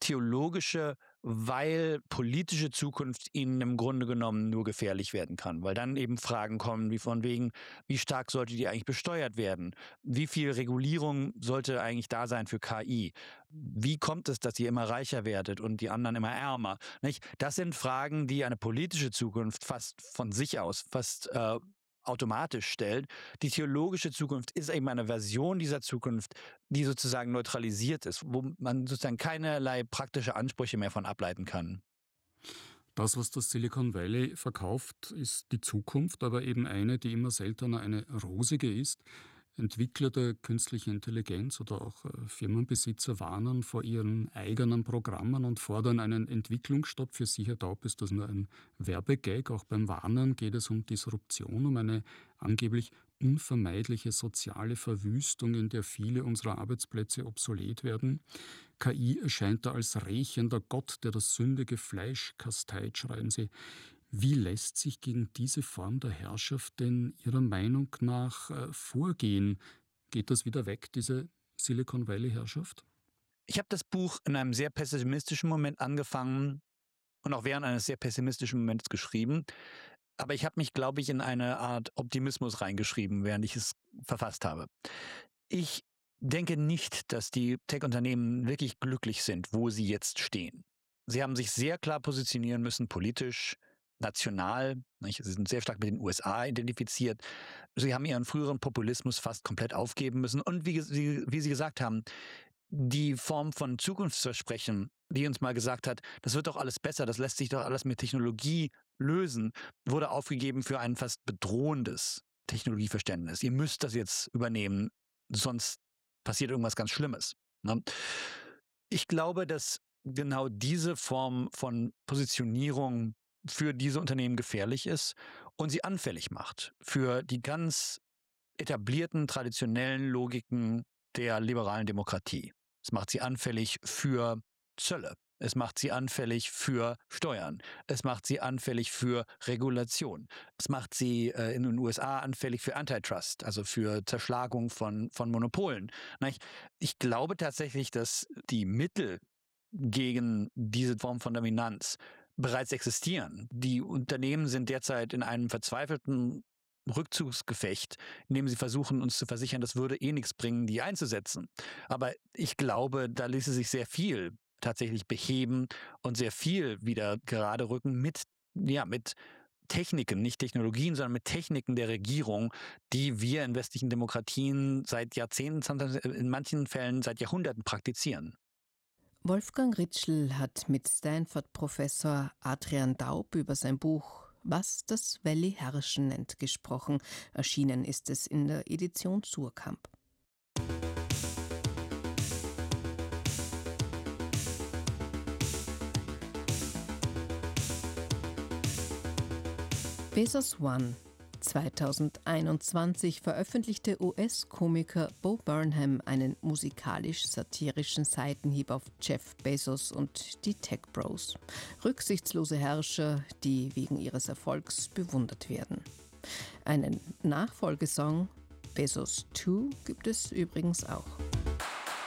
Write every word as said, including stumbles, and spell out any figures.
theologische, weil politische Zukunft ihnen im Grunde genommen nur gefährlich werden kann. Weil dann eben Fragen kommen wie von wegen, wie stark sollte die eigentlich besteuert werden? Wie viel Regulierung sollte eigentlich da sein für K I? Wie kommt es, dass ihr immer reicher werdet und die anderen immer ärmer? Nicht? Das sind Fragen, die eine politische Zukunft fast von sich aus, fast äh, automatisch stellt. Die theologische Zukunft ist eben eine Version dieser Zukunft, die sozusagen neutralisiert ist, wo man sozusagen keinerlei praktische Ansprüche mehr von ableiten kann. Das, was das Silicon Valley verkauft, ist die Zukunft, aber eben eine, die immer seltener eine rosige ist. Entwickler der künstlichen Intelligenz oder auch äh, Firmenbesitzer warnen vor ihren eigenen Programmen und fordern einen Entwicklungsstopp. Für sicher taub ist das nur ein Werbegag. Auch beim Warnen geht es um Disruption, um eine angeblich unvermeidliche soziale Verwüstung, in der viele unserer Arbeitsplätze obsolet werden. K I erscheint da als rächender Gott, der das sündige Fleisch kasteit, schreiben sie. Wie lässt sich gegen diese Form der Herrschaft denn Ihrer Meinung nach äh, vorgehen? Geht das wieder weg, diese Silicon Valley-Herrschaft? Ich habe das Buch in einem sehr pessimistischen Moment angefangen und auch während eines sehr pessimistischen Moments geschrieben. Aber ich habe mich, glaube ich, in eine Art Optimismus reingeschrieben, während ich es verfasst habe. Ich denke nicht, dass die Tech-Unternehmen wirklich glücklich sind, wo sie jetzt stehen. Sie haben sich sehr klar positionieren müssen, politisch, national. Nicht? Sie sind sehr stark mit den U S A identifiziert. Sie haben ihren früheren Populismus fast komplett aufgeben müssen. Und wie, wie, wie Sie gesagt haben, die Form von Zukunftsversprechen, die uns mal gesagt hat, das wird doch alles besser, das lässt sich doch alles mit Technologie lösen, wurde aufgegeben für ein fast bedrohendes Technologieverständnis. Ihr müsst das jetzt übernehmen, sonst passiert irgendwas ganz Schlimmes. Ne? Ich glaube, dass genau diese Form von Positionierung für diese Unternehmen gefährlich ist und sie anfällig macht für die ganz etablierten, traditionellen Logiken der liberalen Demokratie. Es macht sie anfällig für Zölle. Es macht sie anfällig für Steuern. Es macht sie anfällig für Regulation. Es macht sie äh, in den U S A anfällig für Antitrust, also für Zerschlagung von, von Monopolen. Ich glaube tatsächlich, dass die Mittel gegen diese Form von Dominanz bereits existieren. Die Unternehmen sind derzeit in einem verzweifelten Rückzugsgefecht, in dem sie versuchen, uns zu versichern, das würde eh nichts bringen, die einzusetzen. Aber ich glaube, da ließe sich sehr viel tatsächlich beheben und sehr viel wieder gerade rücken mit, ja, mit Techniken, nicht Technologien, sondern mit Techniken der Regierung, die wir in westlichen Demokratien seit Jahrzehnten, in manchen Fällen seit Jahrhunderten praktizieren. Wolfgang Ritschl hat mit Stanford-Professor Adrian Daub über sein Buch Was das Valley herrschen nennt gesprochen. Erschienen ist es in der Edition Suhrkamp. Bezos One. zweitausendeinundzwanzig veröffentlichte U S-Komiker Bo Burnham einen musikalisch-satirischen Seitenhieb auf Jeff Bezos und die Tech Bros. Rücksichtslose Herrscher, die wegen ihres Erfolgs bewundert werden. Einen Nachfolgesong, Bezos zwei, gibt es übrigens auch.